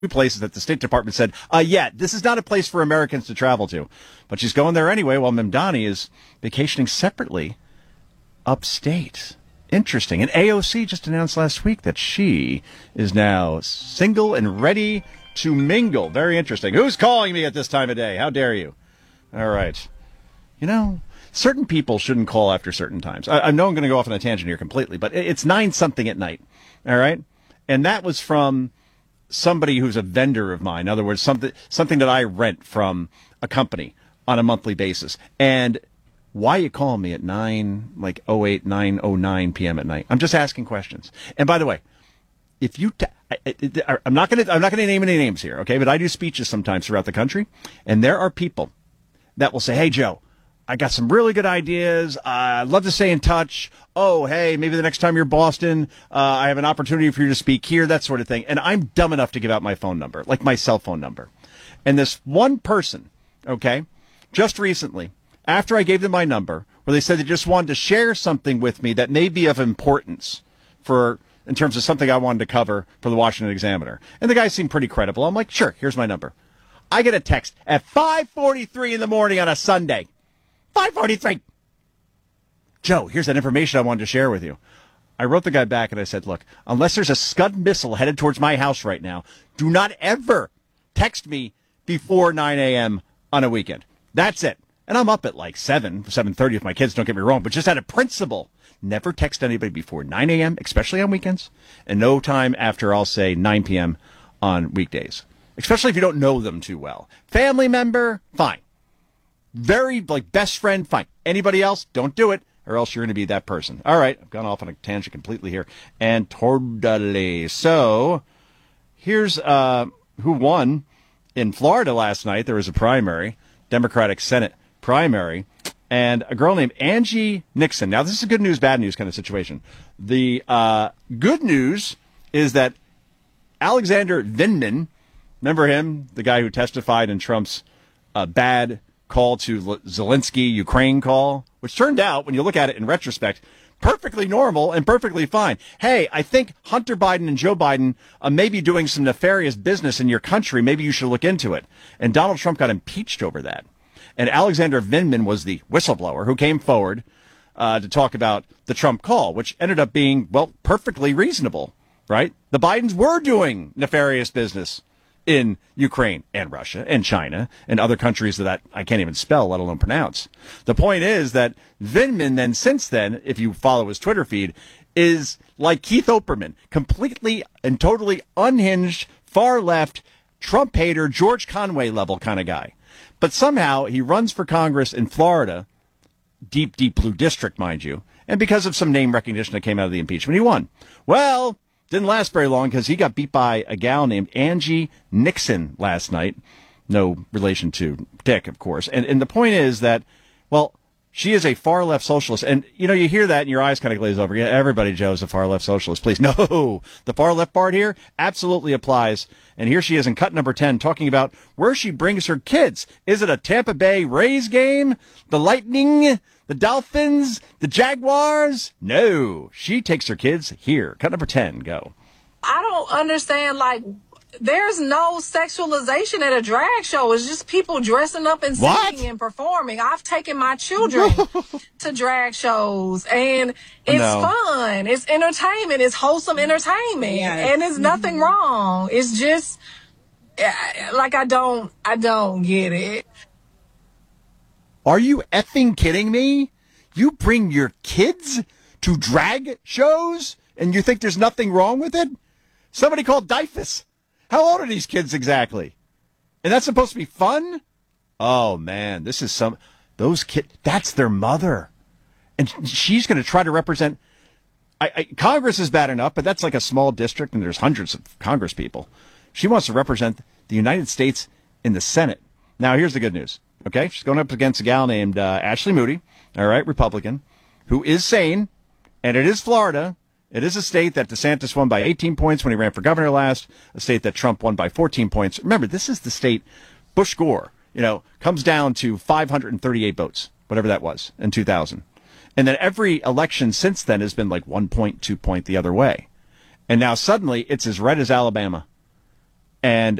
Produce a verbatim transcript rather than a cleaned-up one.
places that the State Department said, uh, yeah, this is not a place for Americans to travel to. But she's going there anyway while Mamdani is vacationing separately upstate. Interesting. And A O C just announced last week that she is now single and ready to mingle. Very interesting. Who's calling me at this time of day? How dare you? All right. You know, certain people shouldn't call after certain times. I, I know I'm going to go off on a tangent here completely, but it's nine something at night. All right. And that was from somebody who's a vendor of mine. In other words, something something that I rent from a company on a monthly basis. And why are you calling me at nine, like oh eight, nine oh nine p.m. at night? I'm just asking questions. And by the way, if you, ta- I, I, I'm not going to, I'm not going to name any names here, okay? But I do speeches sometimes throughout the country, and there are people that will say, "Hey, Joe, I got some really good ideas. Uh, I'd love to stay in touch. Oh, hey, maybe the next time you're in Boston, uh, I have an opportunity for you to speak here," that sort of thing. And I'm dumb enough to give out my phone number, like my cell phone number. And this one person, okay, just recently, after I gave them my number, where they said they just wanted to share something with me that may be of importance for, in terms of something I wanted to cover for the Washington Examiner. And the guy seemed pretty credible. I'm like, sure, here's my number. I get a text at five forty-three in the morning on a Sunday. five forty-three. Joe, here's that information I wanted to share with you. I wrote the guy back and I said, look, unless there's a Scud missile headed towards my house right now, do not ever text me before nine a.m. on a weekend. That's it. And I'm up at like seven, seven thirty with my kids, don't get me wrong, but just out of principle, never text anybody before nine a.m., especially on weekends, and no time after, I'll say, nine p.m. on weekdays, especially if you don't know them too well. Family member, fine. Very, like, best friend, fine. Anybody else, don't do it, or else you're going to be that person. All right, I've gone off on a tangent completely here. And totally. So, here's uh, who won in Florida last night. There was a primary, Democratic Senate primary, and a girl named Angie Nixon. Now, this is a good news, bad news kind of situation. The uh, good news is that Alexander Vindman, remember him, the guy who testified in Trump's uh, bad call to Zelensky Ukraine call, which turned out, when you look at it in retrospect, perfectly normal and perfectly fine. Hey, I think Hunter Biden and Joe Biden uh, may be doing some nefarious business in your country. Maybe you should look into it. And Donald Trump got impeached over that. And Alexander Vindman was the whistleblower who came forward uh, to talk about the Trump call, which ended up being, well, perfectly reasonable, right? The Bidens were doing nefarious business in Ukraine and Russia and China and other countries that I can't even spell, let alone pronounce. The point is that Vindman then, since then, if you follow his Twitter feed, is like Keith Olbermann, completely and totally unhinged, far left, Trump hater, George Conway level kind of guy. But somehow he runs for Congress in Florida, deep, deep blue district, mind you, and because of some name recognition that came out of the impeachment, he won. Well, didn't last very long because he got beat by a gal named Angie Nixon last night. No relation to Dick, of course. And and the point is that, well, she is a far-left socialist. And, you know, you hear that and your eyes kind of glaze over. Yeah, everybody, Joe, is a far-left socialist. Please, no. The far-left part here absolutely applies. And here she is in cut number ten talking about where she brings her kids. Is it a Tampa Bay Rays game? The Lightning? The Dolphins? The Jaguars? No. She takes her kids here. Cut number ten. Go. I don't understand, like, there's no sexualization at a drag show. It's just people dressing up and singing What? and performing. I've taken my children to drag shows, and it's No. fun. It's entertainment. It's wholesome entertainment. Yes. And there's nothing wrong. It's just, eh, like, I don't, I don't get it. Are you effing kidding me? You bring your kids to drag shows and you think there's nothing wrong with it? Somebody called Dyfus. How old are these kids exactly? And that's supposed to be fun? Oh, man, this is some, those kids, that's their mother. And she's going to try to represent, I, I, Congress is bad enough, but that's like a small district and there's hundreds of Congress people. She wants to represent the United States in the Senate. Now, here's the good news. Okay, she's going up against a gal named uh, Ashley Moody, all right, Republican, who is sane, and it is Florida. It is a state that DeSantis won by eighteen points when he ran for governor last, a state that Trump won by fourteen points. Remember, this is the state Bush Gore, you know, comes down to five hundred thirty-eight votes, whatever that was, in two thousand. And then every election since then has been like one point, two point the other way. And now suddenly it's as red as Alabama. And